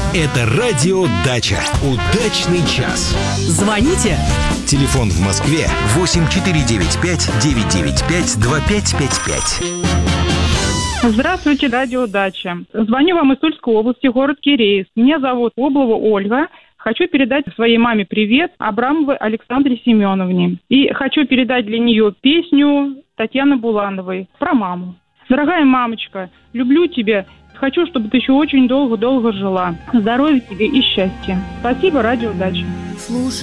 Это радио «Дача». Удачный час. Звоните. Телефон в Москве 8495-995-2555. Здравствуйте, радио «Дача». Звоню вам из Тульской области, город Киреев. Меня зовут Облова Ольга. Хочу передать своей маме привет, Абрамовой Александре Семеновне. И хочу передать для нее песню Татьяны Булановой про маму. Дорогая мамочка, люблю тебя. Хочу, чтобы ты еще очень долго-долго жила. Здоровья тебе и счастья. Спасибо, радио «Дача».